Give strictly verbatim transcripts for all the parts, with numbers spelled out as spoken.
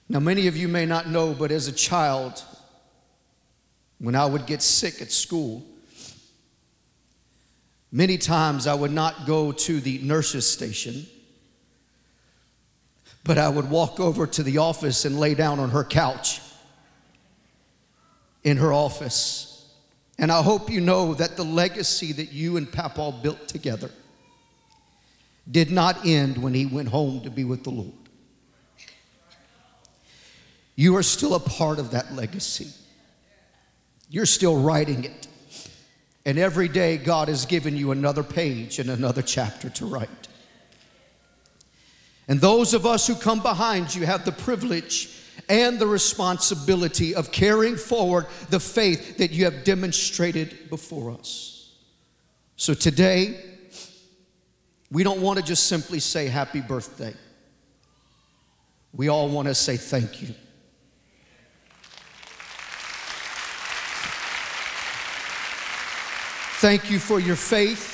Now, many of you may not know, but as a child, when I would get sick at school, many times I would not go to the nurse's station, but I would walk over to the office and lay down on her couch in her office. And I hope you know that the legacy that you and Papa built together did not end when he went home to be with the Lord. You are still a part of that legacy. You're still writing it. And every day God has given you another page and another chapter to write. And those of us who come behind you have the privilege and the responsibility of carrying forward the faith that you have demonstrated before us. So today, we don't want to just simply say happy birthday. We all want to say thank you. Thank you for your faith.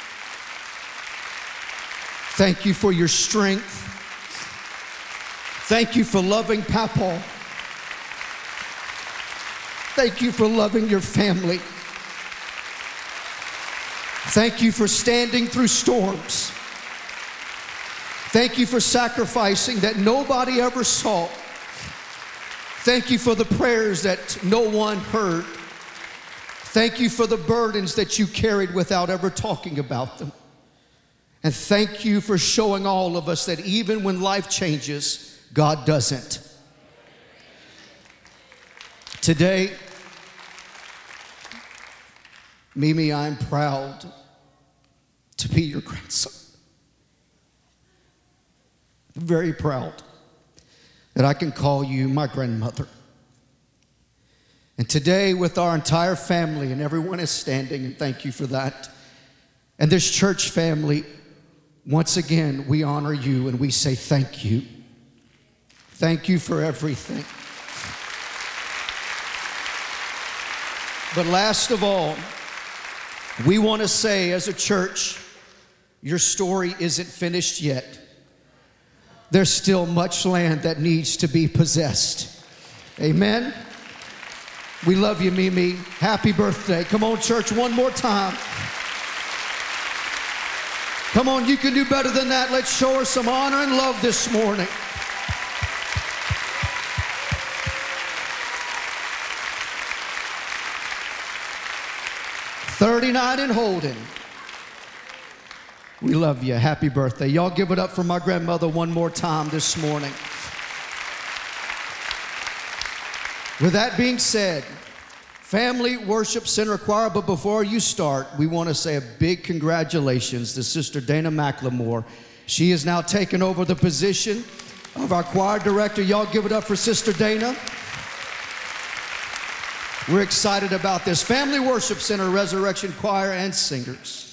Thank you for your strength. Thank you for loving Papa. Thank you for loving your family. Thank you for standing through storms. Thank you for sacrificing that nobody ever saw. Thank you for the prayers that no one heard. Thank you for the burdens that you carried without ever talking about them. And thank you for showing all of us that even when life changes, God doesn't. Today, Mimi, I'm proud to be your grandson. Very proud that I can call you my grandmother. And today, with our entire family, and everyone is standing, and thank you for that, and this church family, once again, we honor you and we say thank you. Thank you for everything. But last of all, we want to say as a church, your story isn't finished yet. There's still much land that needs to be possessed. Amen? We love you, Mimi. Happy birthday. Come on, church, one more time. Come on, you can do better than that. Let's show her some honor and love this morning. thirty-nine and holding. We love you. Happy birthday. Y'all give it up for my grandmother one more time this morning. With that being said, Family Worship Center Choir, but before you start, we want to say a big congratulations to Sister Dana McLemore. She has now taken over the position of our choir director. Y'all give it up for Sister Dana. We're excited about this. Family Worship Center, Resurrection Choir, and singers.